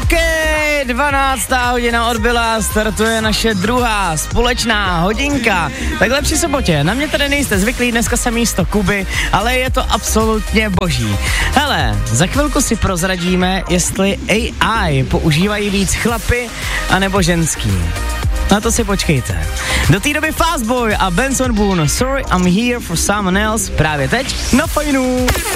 OK, 12. hodina odbyla, startuje naše druhá společná hodinka. Takhle při sobotě, na mě tady nejste zvyklí, dneska jsem místo Kuby, ale je to absolutně boží. Hele, za chvilku si prozradíme, jestli AI používají víc chlapy anebo ženský. Na to si počkejte. Do té doby Fastboy a Benson Boone, Sorry I'm Here for Someone Else, právě teď na Fajnu.